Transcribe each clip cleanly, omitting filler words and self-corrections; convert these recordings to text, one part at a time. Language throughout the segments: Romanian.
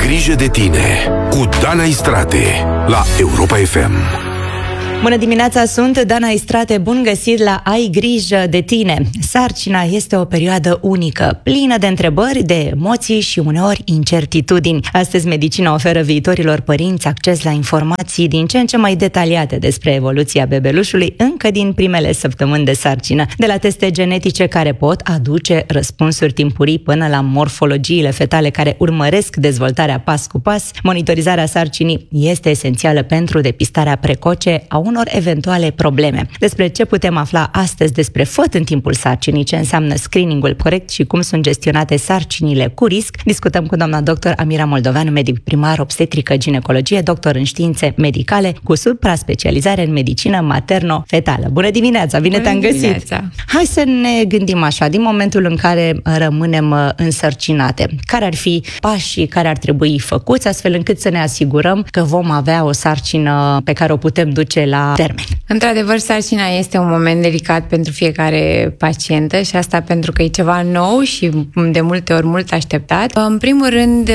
grijă de tine cu Dana Istrate la Europa FM. Bună dimineața, sunt Dana Istrate, bun găsit la Ai grijă de tine. Sarcina este o perioadă unică, plină de întrebări, de emoții și uneori incertitudini. Astăzi, medicina oferă viitorilor părinți acces la informații din ce în ce mai detaliate despre evoluția bebelușului încă din primele săptămâni de sarcină, de la teste genetice care pot aduce răspunsuri timpurii până la morfologiile fetale care urmăresc dezvoltarea pas cu pas. Monitorizarea sarcinii este esențială pentru depistarea precoce a unor eventuale probleme. Despre ce putem afla astăzi despre făt în timpul sarcinii, ce înseamnă screeningul corect și cum sunt gestionate sarcinile cu risc, discutăm cu doamna doctor Amira Moldoveanu, medic primar obstetrică ginecologie, doctor în științe medicale cu supra-specializare în medicină materno-fetală. Bună dimineața, bine te-am găsit! Hai să ne gândim așa, din momentul în care rămânem însărcinate, care ar fi pașii care ar trebui făcuți astfel încât să ne asigurăm că vom avea o sarcină pe care o putem duce la termen. Într-adevăr, sarcina este un moment delicat pentru fiecare pacientă și asta pentru că e ceva nou și de multe ori mult așteptat. În primul rând,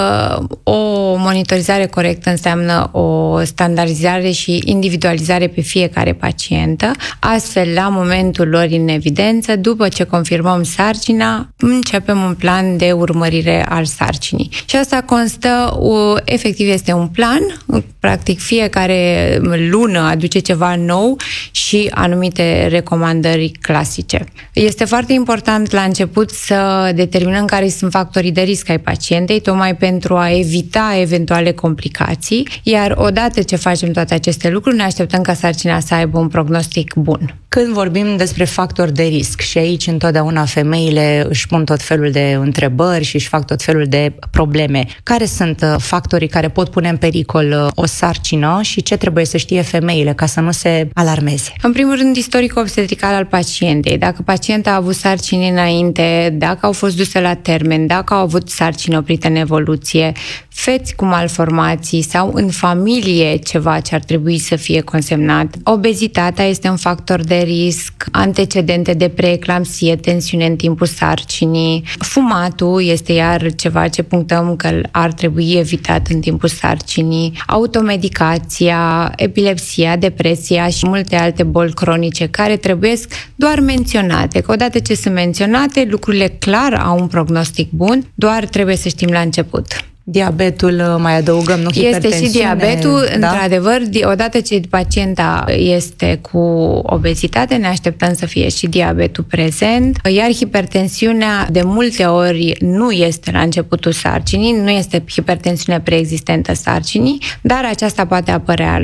o monitorizare corectă înseamnă o standardizare și individualizare pe fiecare pacientă. Astfel, la momentul lor în evidență, după ce confirmăm sarcina, începem un plan de urmărire al sarcinii. Și asta constă, efectiv este un plan, practic fiecare lună aduce ceva nou și anumite recomandări clasice. Este foarte important la început să determinăm care sunt factorii de risc ai pacientei, tocmai pentru a evita eventuale complicații, iar odată ce facem toate aceste lucruri, ne așteptăm ca sarcina să aibă un prognostic bun. Când vorbim despre factori de risc și aici întotdeauna femeile își pun tot felul de întrebări și își fac tot felul de probleme, care sunt factorii care pot pune în pericol o sarcină și ce trebuie să știe femeile ca să nu se alarmeze? În primul rând, istoricul obstetrical al pacientei. Dacă pacienta a avut sarcini înainte, dacă au fost duse la termen, dacă au avut sarcini oprite în evoluție, feți cu malformații sau în familie ceva ce ar trebui să fie consemnat. Obezitatea este un factor de risc, antecedente de preeclampsie, tensiune în timpul sarcinii. Fumatul este iar ceva ce punctăm că ar trebui evitat în timpul sarcinii. Automedicația, epilepsia, depresia și multe alte boli cronice care trebuie doar menționate. Că odată ce sunt menționate, lucrurile clar au un prognostic bun, doar trebuie să știm la început. Diabetul mai adăugăm, nu hipertensiune. Este și diabetul, da? Într-adevăr, odată ce pacienta este cu obezitate, ne așteptăm să fie și diabetul prezent, iar hipertensiunea de multe ori nu este la începutul sarcinii, nu este hipertensiune preexistentă sarcinii, dar aceasta poate apărea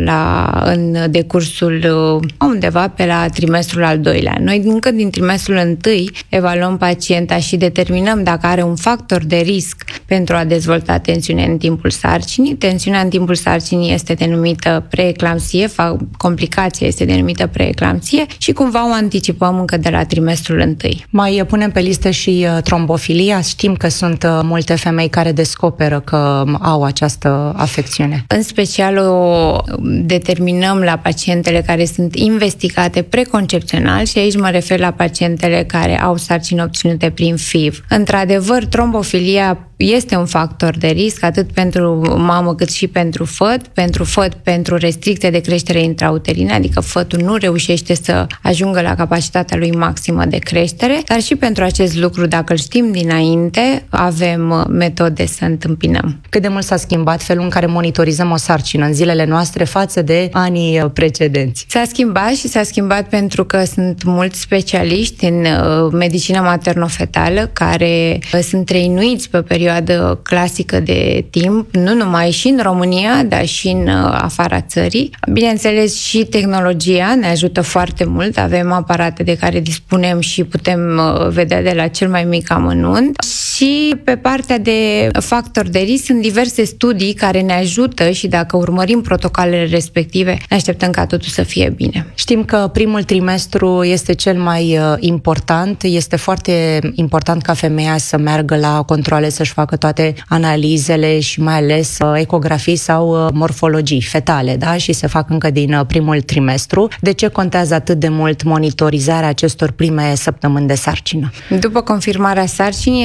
în decursul undeva pe la trimestrul al doilea. Noi încă din trimestrul întâi evaluăm pacienta și determinăm dacă are un factor de risc pentru a dezvolta tensiune în timpul sarcinii. Tensiunea în timpul sarcinii este denumită preeclampsie, complicația este denumită preeclampsie și cumva o anticipăm încă de la trimestrul întâi. Mai punem pe listă și trombofilia. Știm că sunt multe femei care descoperă că au această afecțiune. În special o determinăm la pacientele care sunt investigate preconcepțional și aici mă refer la pacientele care au sarcini obținute prin FIV. Într-adevăr, trombofilia este un factor de risc atât pentru mamă cât și pentru făt. Pentru făt, pentru restricție de creștere intrauterină, adică fătul nu reușește să ajungă la capacitatea lui maximă de creștere, dar și pentru acest lucru, dacă îl știm dinainte, avem metode să întâmpinăm. Cât de mult s-a schimbat felul în care monitorizăm o sarcină în zilele noastre față de anii precedenți? S-a schimbat și s-a schimbat pentru că sunt mulți specialiști în medicină materno-fetală care sunt trăinuiți pe perioadă clasică de timp, nu numai și în România, dar și în afara țării. Bineînțeles, și tehnologia ne ajută foarte mult. Avem aparate de care dispunem și putem vedea de la cel mai mic amănunt. Și pe partea de factor de risc sunt diverse studii care ne ajută și dacă urmărim protocoalele respective, ne așteptăm ca totul să fie bine. Știm că primul trimestru este cel mai important. Este foarte important ca femeia să meargă la controale, să-și facă toate analizele și mai ales ecografii sau morfologii fetale, da? Și se fac încă din primul trimestru. De ce contează atât de mult monitorizarea acestor prime săptămâni de sarcină? După confirmarea sarcinii, este recomandat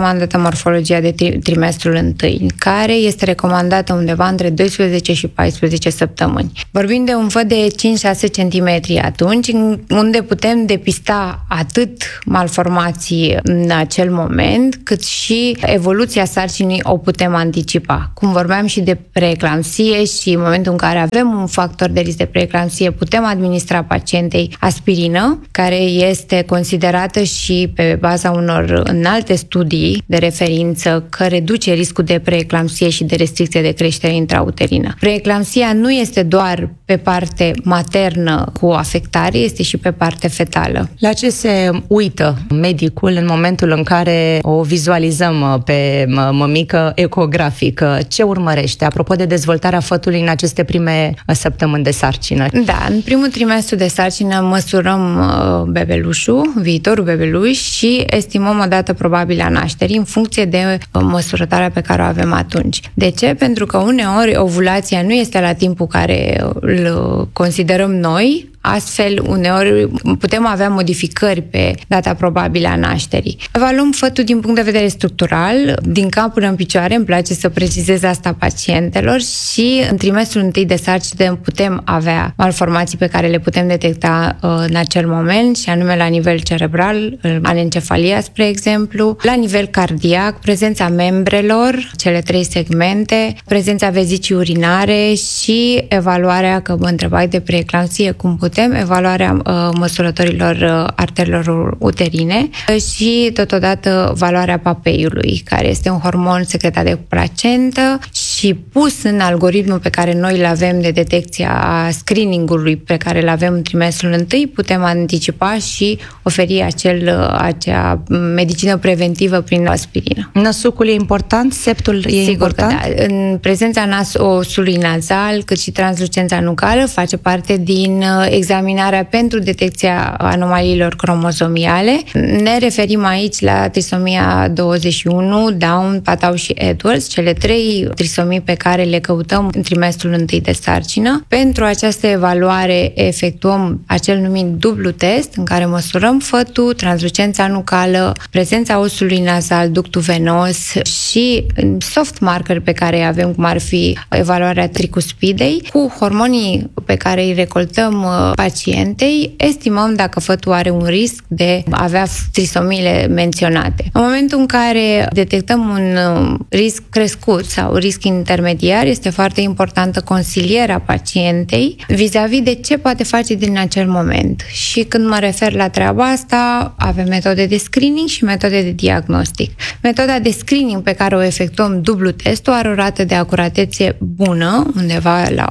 recomandată morfologia de trimestrul întâi, care este recomandată undeva între 12 și 14 săptămâni. Vorbim de un făt de 5-6 cm atunci, unde putem depista atât malformații în acel moment, cât și evoluția sarcinii o putem anticipa. Cum vorbeam și de preeclampsie și în momentul în care avem un factor de risc de preeclampsie, putem administra pacientei aspirină, care este considerată și pe baza unor înalte studii de referință că reduce riscul de preeclampsie și de restricție de creștere intrauterină. Preeclampsia nu este doar pe parte maternă cu afectare, este și pe parte fetală. La ce se uită medicul în momentul în care o vizualizăm pe mămică ecografic? Ce urmărește? Apropo de dezvoltarea fătului în aceste prime săptămâni de sarcină. Da, în primul trimestru de sarcină măsurăm bebelușul, viitorul bebeluș și estimăm o dată probabilă a nașterii în funcție de măsurătoarea pe care o avem atunci. De ce? Pentru că uneori ovulația nu este la timpul care îl considerăm noi, astfel uneori putem avea modificări pe data probabilă a nașterii. Evaluăm fătul din punct de vedere structural, din cap până în picioare, îmi place să precizez asta pacientelor, și în trimestrul întâi de sarcină putem avea malformații pe care le putem detecta în acel moment, și anume la nivel cerebral, anencefalia, spre exemplu, la nivel cardiac, prezența membrelor, cele 3 segmente, prezența vezicii urinare și evaluarea, că mă întrebai de preeclampsie, cum putem, evaluarea măsurătorilor arterelor uterine și totodată valoarea papeiului, care este un hormon secretat de placentă și pus în algoritmul pe care noi îl avem de detecție a screening-ului pe care îl avem în trimestrul întâi, putem anticipa și oferi acea medicină preventivă prin aspirină. Năsucul e important? Septul e important? Sigur că da. În prezența osului nazal, cât și translucența nucală, face parte din examinarea pentru detecția anomaliilor cromozomiale. Ne referim aici la trisomia 21, Down, Patau și Edwards, cele 3 trisomii pe care le căutăm în trimestrul întâi de sarcină. Pentru această evaluare efectuăm acel numit dublu test, în care măsurăm fătul, translucența nucală, prezența osului nazal, ductul venos și soft marker pe care îi avem, cum ar fi evaluarea tricuspidei. Cu hormonii pe care îi recoltăm pacientei, estimăm dacă fătul are un risc de a avea trisomiile menționate. În momentul în care detectăm un risc crescut sau risc intermediar, este foarte importantă consilierea pacientei vis-a-vis de ce poate face din acel moment. Și când mă refer la treaba asta, avem metode de screening și metode de diagnostic. Metoda de screening pe care o efectuăm dublu testul are o rată de acuratețe bună, undeva la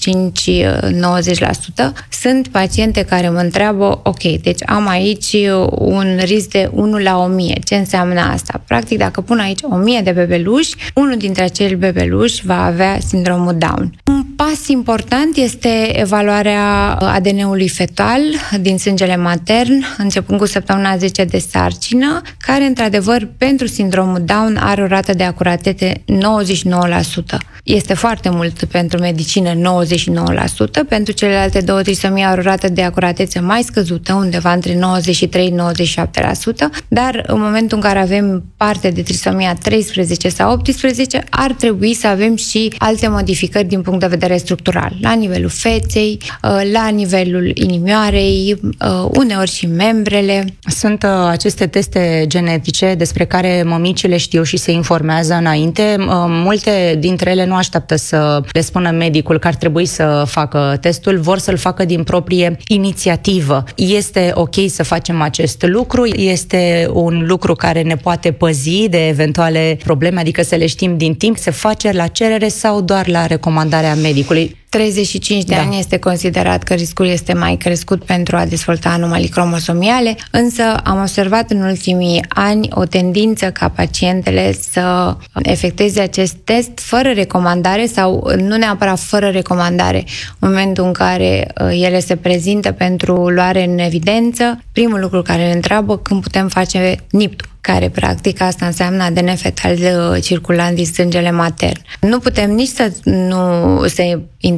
85-90%. Sunt paciente care mă întreabă, ok, deci am aici un risc de 1 la 1000. Ce înseamnă asta? Practic, dacă pun aici 1000 de bebeluși, unul dintre acei bebeluși va avea sindromul Down. Un pas important este evaluarea ADN-ului fetal din sângele matern, începând cu săptămâna 10 de sarcină, care, într-adevăr, pentru sindromul Down are o rată de acuratețe 99%. Este foarte mult pentru medicină, 99%. Pentru celelalte 2 trisomii are o rată de acuratețe mai scăzută, undeva între 93-97%, dar în momentul în care avem parte de trisomia 13 sau 18, ar trebui să avem și alte modificări din punct de vedere structural, la nivelul feței, la nivelul inimioarei, uneori și membrele. Sunt aceste teste genetice despre care mămicile știu și se informează înainte. Multe dintre ele nu așteaptă să le spună medicul că ar trebui să facă testul, vor să-l facă din proprie inițiativă. Este ok să facem acest lucru? Este un lucru care ne poate păzi de eventuale probleme, adică să le știm din timp? Se face la cerere sau doar la recomandarea medicului? 35 de ani este considerat că riscul este mai crescut pentru a dezvolta anomalii cromosomiale, însă am observat în ultimii ani o tendință ca pacientele să efectueze acest test fără recomandare sau nu neapărat fără recomandare. În momentul în care ele se prezintă pentru luare în evidență, primul lucru care le întreabă când putem face NIPT, care practic asta înseamnă ADN fetal circulant din sângele matern. Nu putem nici să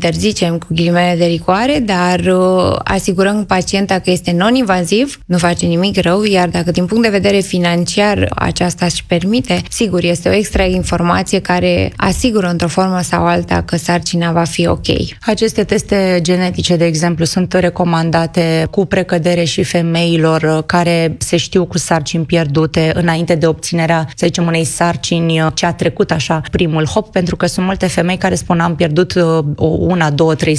interzicem cu ghilimele de rigoare, dar asigurăm pacienta că este non-invaziv, nu face nimic rău, iar dacă din punct de vedere financiar aceasta își permite, sigur, este o extra informație care asigură într-o formă sau alta că sarcina va fi ok. Aceste teste genetice, de exemplu, sunt recomandate cu precădere și femeilor care se știu cu sarcini pierdute înainte de obținerea, să zicem, unei sarcini ce a trecut așa primul hop, pentru că sunt multe femei care spun am pierdut 1, 2, 3